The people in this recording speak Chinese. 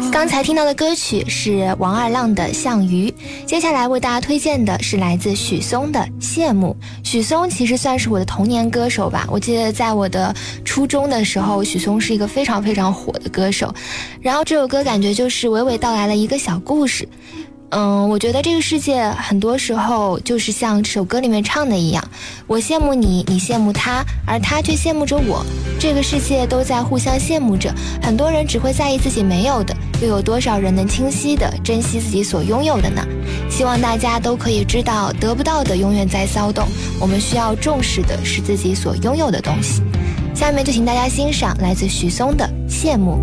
刚才听到的歌曲是王二浪的《项羽》，接下来为大家推荐的是来自许嵩的《羡慕》。许嵩其实算是我的童年歌手吧，我记得在我的初中的时候，许嵩是一个非常非常火的歌手。然后这首歌感觉就是娓娓道来了一个小故事。我觉得这个世界很多时候就是像这首歌里面唱的一样，我羡慕你，你羡慕他，而他却羡慕着我。这个世界都在互相羡慕着，很多人只会在意自己没有的，又有多少人能清晰地珍惜自己所拥有的呢？希望大家都可以知道，得不到的永远在骚动，我们需要重视的是自己所拥有的东西。下面就请大家欣赏来自许嵩的《羡慕》。